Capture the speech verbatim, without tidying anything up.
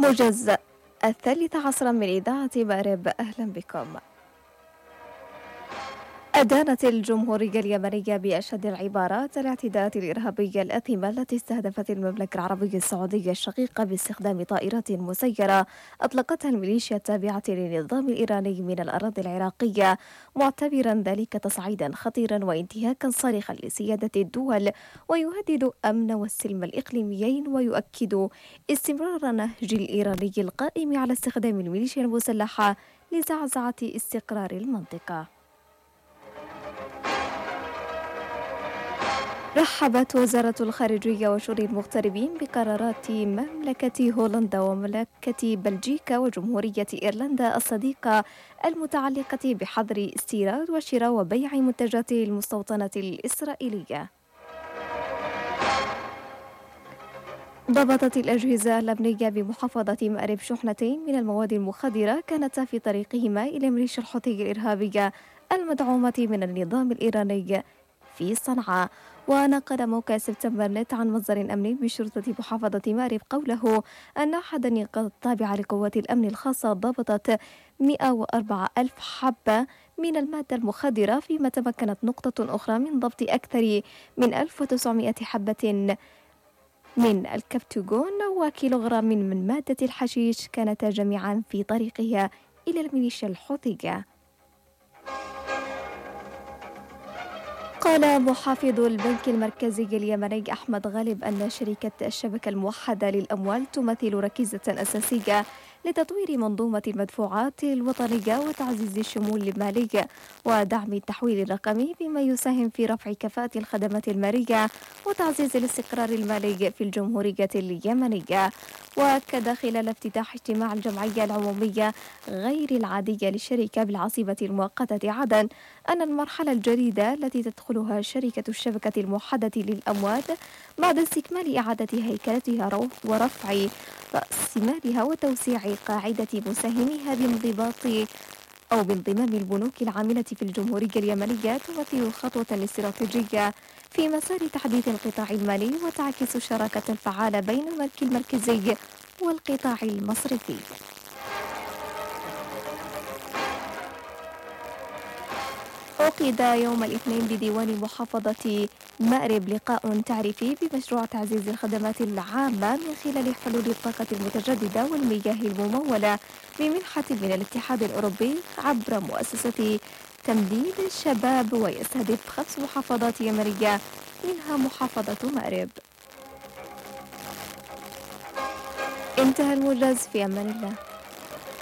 موجز الثالث عصرا من إذاعة مأرب، أهلا بكم. أدانت الجمهورية اليمنية بأشد العبارات الاعتداءات الإرهابية الآثمة التي استهدفت المملكة العربية السعودية الشقيقة باستخدام طائرات مسيرة أطلقتها الميليشيا التابعة للنظام الإيراني من الأراضي العراقية، معتبرا ذلك تصعيدا خطيرا وانتهاكا صارخا لسيادة الدول، ويهدد أمن والسلم الإقليميين، ويؤكد استمرار النهج الإيراني القائم على استخدام الميليشيا المسلحة لزعزعة استقرار المنطقة. رحبت وزارة الخارجية وشؤون المغتربين بقرارات مملكة هولندا ومملكة بلجيكا وجمهورية إيرلندا الصديقة المتعلقة بحظر استيراد وشراء وبيع منتجات المستوطنة الإسرائيلية. ضبطت الأجهزة الأمنية بمحافظة مأرب شحنتين من المواد المخدرة كانتا في طريقهما إلى ميليشيا الحوثي الإرهابية المدعومة من النظام الإيراني في صنعاء. ونقل موقع سبتمبر نت عن مصدر أمني بشرطة محافظة مأرب قوله أن أحد النقاط التابعة لقوات الأمن الخاصة ضبطت مئة وأربعة ألف حبة من المادة المخدرة، فيما تمكنت نقطة أخرى من ضبط أكثر من ألف وتسعمائة حبة من الكبتوغون وكيلوغرام من مادة الحشيش، كانتا جميعا في طريقها إلى الميليشيا الحوثية. قال محافظ البنك المركزي اليمني أحمد غالب أن شركة الشبكة الموحدة للأموال تمثل ركيزة أساسية لتطوير منظومة المدفوعات الوطنية وتعزيز الشمول المالي ودعم التحويل الرقمي، بما يساهم في رفع كفاءة الخدمات المالية وتعزيز الاستقرار المالي في الجمهورية اليمنية. وأكد خلال افتتاح اجتماع الجمعية العمومية غير العادية للشركة بالعاصمة المؤقتة عدن أن المرحلة الجديدة التي تدخلها شركة الشبكة الموحدة للأموال بعد استكمال إعادة هيكلتها ورفع رأس مالها وتوسيع قاعدة مساهميها بانضباط أو بانضمام البنوك العاملة في الجمهورية اليمنية تمثل خطوة استراتيجية في مسار تحديث القطاع المالي وتعكس الشراكة الفعالة بين البنك المركزي والقطاع المصرفي. عقد يوم الاثنين بديوان محافظة مأرب لقاء تعريفي بمشروع تعزيز الخدمات العامة من خلال حلول الطاقة المتجددة والمياه الممولة بمنحة من الاتحاد الأوروبي عبر مؤسسة تمديد الشباب، ويستهدف خمس محافظات يمنية منها محافظة مأرب. انتهى الموجز، في أمان الله.